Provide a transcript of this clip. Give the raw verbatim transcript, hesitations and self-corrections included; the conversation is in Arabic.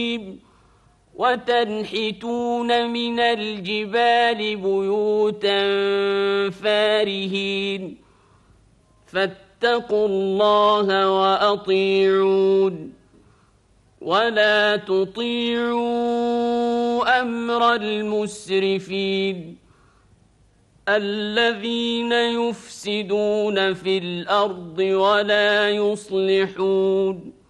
وتنحتون من الجبال بيوتا فارهين فاتقوا الله وأطيعون ولا تطيعوا أمر المسرفين الذين يفسدون في الأرض ولا يصلحون